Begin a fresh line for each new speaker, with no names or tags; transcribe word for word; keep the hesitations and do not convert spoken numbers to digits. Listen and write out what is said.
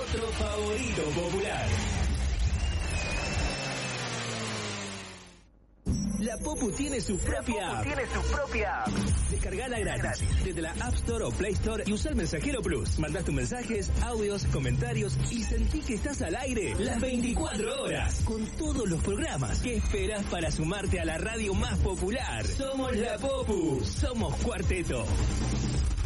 otro favorito popular. La Popu tiene su propia app.
Tiene su propia app.
Descargala gratis desde la App Store o Play Store y usa el Mensajero Plus. Mandás tus mensajes, audios, comentarios y sentí que estás al aire las veinticuatro horas con todos los programas. ¿Qué esperas para sumarte a la radio más popular? Somos la Popu. Somos Cuarteto.